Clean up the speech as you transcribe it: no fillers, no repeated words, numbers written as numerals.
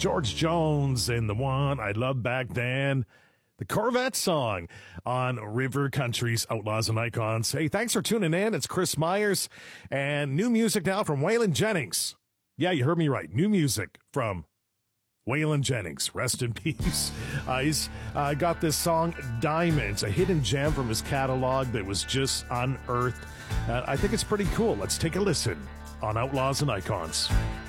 George Jones and the one I loved back then. The Corvette song on River Country's Outlaws and Icons. Hey, thanks for tuning in. It's Chris Myers, and new music now from Waylon Jennings. Yeah, you heard me right. New music from Waylon Jennings. Rest in peace. He's got this song, Diamonds, a hidden gem from his catalog that was just unearthed. I think it's pretty cool. Let's take a listen on Outlaws and Icons.